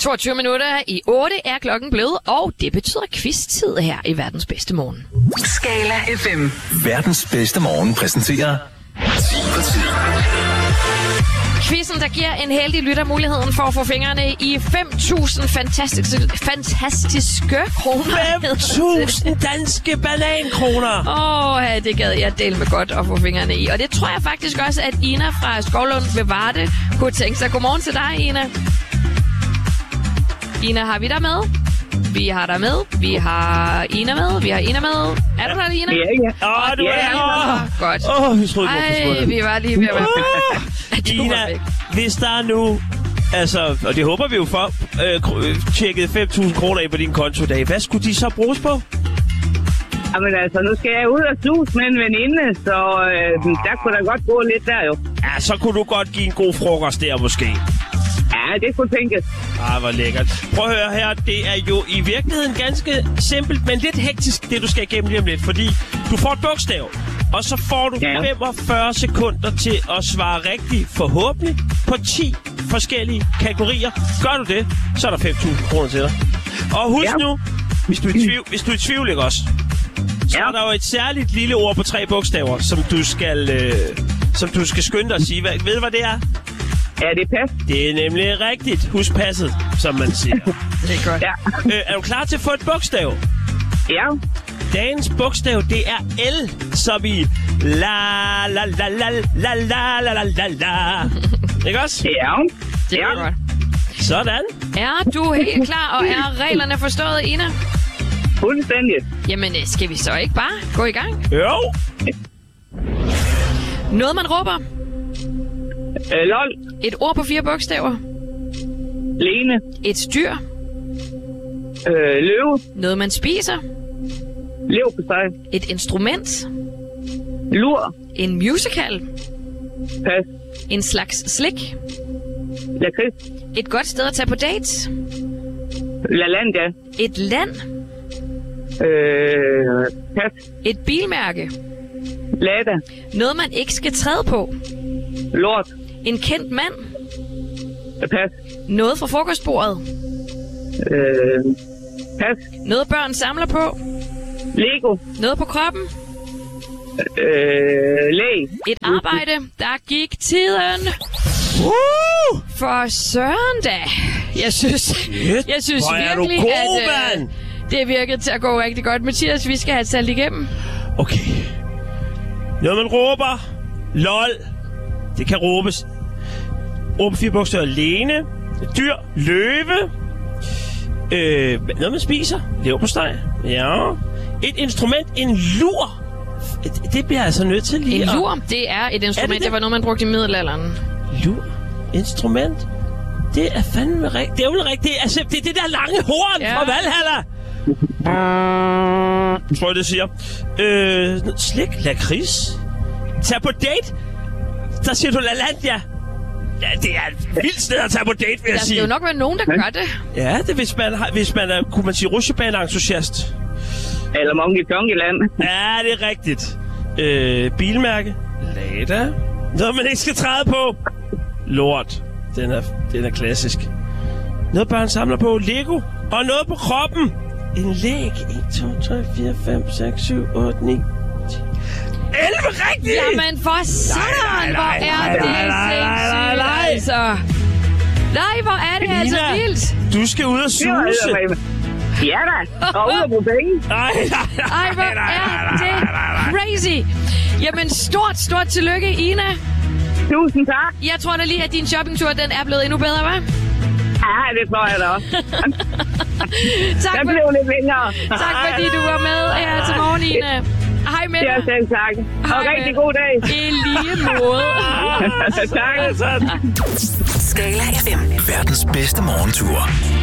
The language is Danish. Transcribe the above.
22 minutter i 8 er klokken blevet, og det betyder quiz-tid her i Verdens Bedste Morgen. Skala FM. Verdens bedste morgen præsenterer 10 på 10. Quizzen, der giver en heldig lytter muligheden for at få fingrene i 5.000 fantastiske kroner. 5.000 danske banankroner! Det gad jeg dele med godt at få fingrene i. Og det tror jeg faktisk også, at Ina fra Skovlund ved Varde kunne tænke sig. Godmorgen til dig, Ina. Ina, har vi dig med? Vi har dig med. Vi har Ina med. Vi har Ina med. Er du der, Ina? Ja. Du er der. Godt. Vi troede, du var forsvundet. Vi var lige ved at være Ina, hvis der er nu... Altså, og det håber vi jo for, tjekket 5.000 kroner af på din konto i dag. Hvad skulle de så bruges på? Jamen altså, nu skal jeg ud og snuse med en veninde, så der kunne der godt gå lidt der jo. Ja, så kunne du godt give en god frokost der måske. Ja, det kunne tænkes. Hvor lækkert. Prøv at høre her, det er jo i virkeligheden ganske simpelt, men lidt hektisk, det du skal igennem lige om lidt. Fordi du får et bogstav, og så får du 45 sekunder til at svare rigtigt, forhåbentlig, på 10 forskellige kategorier. Gør du det, så er der 5.000 kroner til dig. Og husk nu, hvis du er i tvivl, ikke også? Så er der jo et særligt lille ord på 3 bogstaver, som du skal skynde dig at sige. Ved du, hvad det er? Ja, det er pas. Det er nemlig rigtigt. Husk passet, som man siger. Det er godt. Ja. Er du klar til at få et bogstav? Ja. Dagens bogstav, det er L, som i la la la la la la la la la. Ikke også? Ja. Det er godt. Sådan. Er du helt klar, og er reglerne forstået, Ina? Fuldstændig. Jamen, skal vi så ikke bare gå i gang? Jo. Noget, man råber. Lol. Et ord på 4 bogstaver. Lene. Et dyr. Løve. Noget, man spiser. Lev på sig. Et instrument. Lur. En musical. Pas. En slags slik. Lakrids. Et godt sted at tage på dates. LaLandia. Et land. Pas. Et bilmærke. Lada. Noget, man ikke skal træde på. Lort. En kendt mand. Pas. Noget fra frokostbordet. Pas. Noget, børn samler på. Lego. Noget på kroppen. Læg. Et arbejde, der gik tiden. For søren da. Jeg synes virkelig, at det virkede til at gå rigtig godt. Mathias, vi skal have talt igennem. Okay. Noget man råber. LOL. Det kan råbes. Råbe 4 bogstaver. Lene. Dyr. Løve. Noget man spiser. Leverpostej. Ja. Et instrument. En lur. Det bliver altså nødt til lige en lur, det er et instrument. Det var noget, man brugte i middelalderen. Lur? Instrument? Det er fandme rigtigt. Det er jo rigtigt. Altså, det er det der lange horn fra Valhalla. Tror jeg, det siger. Slik. Lakrids. Tag på date. Der siger du LaLandia. Ja, det er et vildt sted at tage på date, vil jeg sige. Der skal jo nok være nogen, der gør det. Ja, det hvis man er, kunne man sige, rutsjebane-entusiast. Eller Monkey Tonky-land. Ja, det er rigtigt. Bilmærke. Lada. Noget, man ikke skal træde på. Lort. Den er klassisk. Noget, børn samler på. Lego. Og noget på kroppen. En læg. 1, 2, 3, 4, 5, 6, 7, 8, 9, 10. 11 rigtigt! Jamen for sådan, hvor er det sindssygt, altså. Nej, hvor er det altså vildt. Du skal ud og suse. Ja da, og ud og bruge penge. Ej, hvor er det crazy. Jamen, stort tillykke, Ina. Tusind tak. Jeg tror da lige, at din shoppingtur, den er blevet endnu bedre, hva'? Ja, det tror jeg da også. Den blev lidt længere. Tak, fordi du var med her til morgen, Ina. Hej med dig. Det er selv tak. Og rigtig god dag. I lige måde. Tak. Skala FM. Verdens bedste morgentur.